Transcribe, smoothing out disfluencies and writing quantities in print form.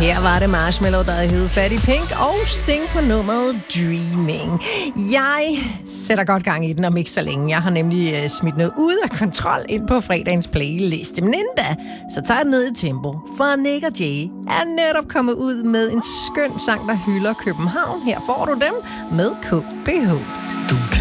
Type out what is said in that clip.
Her var det Marshmello, der hed Fatty Pink, og Sting på nummeret Dreaming. Jeg sætter godt gang i den om ikke så længe. Jeg har nemlig smidt noget ud af kontrol ind på fredagens playliste. Men inden da, så tager jeg ned i tempo. For Nick og Jay er netop kommet ud med en skøn sang, der hylder København. Her får du dem med KBH.